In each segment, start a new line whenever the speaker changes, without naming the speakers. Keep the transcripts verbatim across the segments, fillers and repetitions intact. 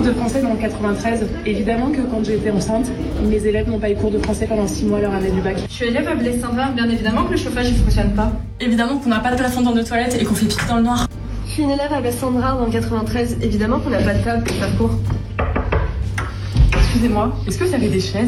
de français dans le quatre-vingt-treize. Évidemment que quand j'étais enceinte, mes élèves n'ont pas eu cours de français pendant six mois à leur année du bac.
Je suis élève à Blaise-Saint-Var, bien évidemment que le chauffage ne fonctionne pas.
Évidemment qu'on n'a pas de plafond dans nos toilettes et qu'on fait pipi dans le noir.
Je suis une élève à Blaise-Saint-Var dans le quatre-vingt-treize. Évidemment qu'on n'a pas de table pour faire cours.
Excusez-moi, est-ce que vous avez des chaises ?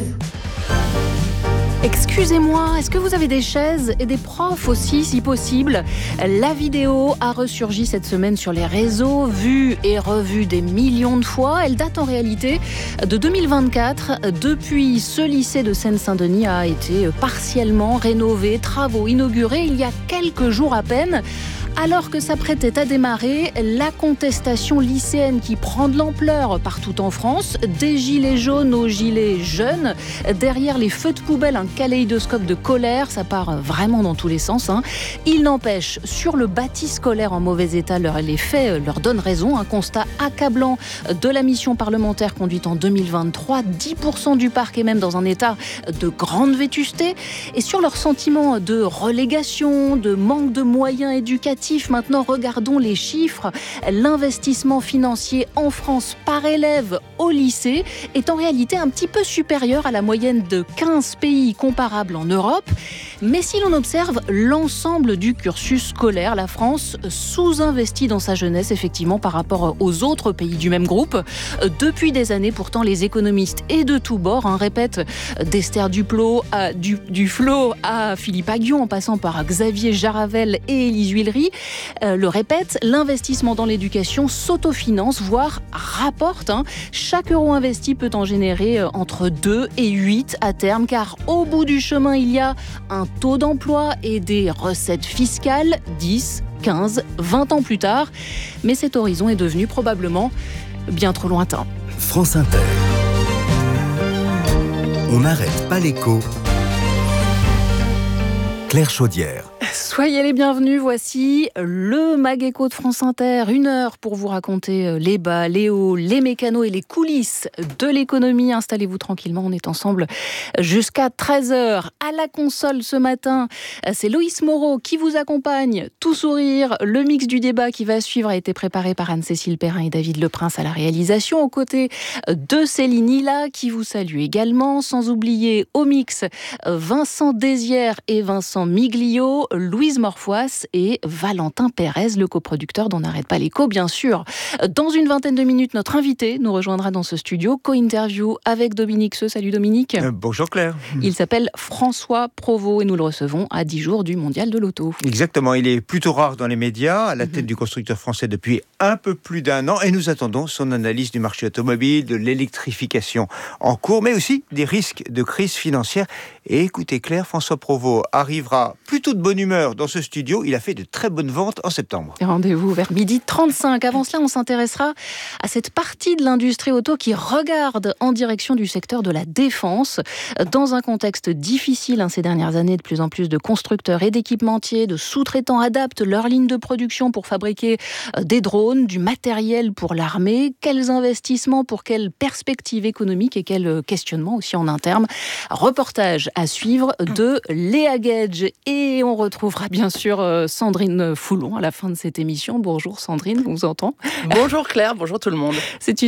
Excusez-moi, est-ce que vous avez des chaises et des profs aussi, si possible ? La vidéo a ressurgi cette semaine sur les réseaux, vue et revue des millions de fois. Elle date en réalité de deux mille vingt-quatre. Depuis, ce lycée de Seine-Saint-Denis a été partiellement rénové, travaux inaugurés il y a quelques jours à peine. Alors que s'apprêtait à démarrer la contestation lycéenne qui prend de l'ampleur partout en France, des gilets jaunes aux gilets jeunes, derrière les feux de poubelle, un kaléidoscope de colère, ça part vraiment dans tous les sens. Hein. Il n'empêche, sur le bâti scolaire en mauvais état, les faits leur donnent raison. Un constat accablant de la mission parlementaire conduite en deux mille vingt-trois, dix pour cent du parc est même dans un état de grande vétusté. Et sur leur sentiment de relégation, de manque de moyens éducatifs, maintenant, regardons les chiffres. L'investissement financier en France par élève au lycée est en réalité un petit peu supérieur à la moyenne de quinze pays comparables en Europe. Mais si l'on observe l'ensemble du cursus scolaire, la France sous-investit dans sa jeunesse, effectivement, par rapport aux autres pays du même groupe. Depuis des années, pourtant, les économistes et de tous bords hein, répètent d'Esther Duflo à, du, Duflo à Philippe Aghion, en passant par Xavier Jaravel et Élise Huillery, Euh, le répète, l'investissement dans l'éducation s'autofinance, voire rapporte. Hein. Chaque euro investi peut en générer euh, entre deux et huit à terme, car au bout du chemin, il y a un taux d'emploi et des recettes fiscales dix, quinze, vingt ans plus tard. Mais cet horizon est devenu probablement bien trop lointain.
France Inter. On n'arrête pas l'écho. Claire Chaudière.
Soyez les bienvenus, voici le Mag-Écho de France Inter. Une heure pour vous raconter les bas, les hauts, les mécanos et les coulisses de l'économie. Installez-vous tranquillement, on est ensemble jusqu'à treize heures. À la console ce matin, c'est Loïs Moreau qui vous accompagne, tout sourire. Le mix du débat qui va suivre a été préparé par Anne-Cécile Perrin et David Leprince à la réalisation, aux côtés de Céline Hilla qui vous salue également. Sans oublier au mix Vincent Désière et Vincent Miglio, Louise Morfois et Valentin Pérez, le coproducteur d'On n'arrête pas l'écho, bien sûr. Dans une vingtaine de minutes, notre invité nous rejoindra dans ce studio, co-interview avec Dominique Seux. Salut Dominique.
Euh, bonjour Claire.
Il s'appelle François Provost et nous le recevons à dix jours du Mondial de l'Auto.
Exactement, il est plutôt rare dans les médias, à la tête mmh. du constructeur français depuis un peu plus d'un an, et nous attendons son analyse du marché automobile, de l'électrification en cours, mais aussi des risques de crise financière. Et écoutez Claire, François Provost arrivera plutôt de bonne humeur dans ce studio. Il a fait de très bonnes ventes en septembre.
Rendez-vous vers midi trente-cinq. Avant cela, on s'intéressera à cette partie de l'industrie auto qui regarde en direction du secteur de la défense. Dans un contexte difficile hein, ces dernières années, de plus en plus de constructeurs et d'équipementiers, de sous-traitants adaptent leurs lignes de production pour fabriquer des drones, du matériel pour l'armée. Quels investissements pour quelles perspectives économiques et quels questionnements aussi en interne. Reportage à suivre de Léa Gage. Et on retrouvera bien sûr Sandrine Foulon à la fin de cette émission. Bonjour Sandrine, on vous entend.
Bonjour Claire, bonjour tout le monde.
C'est une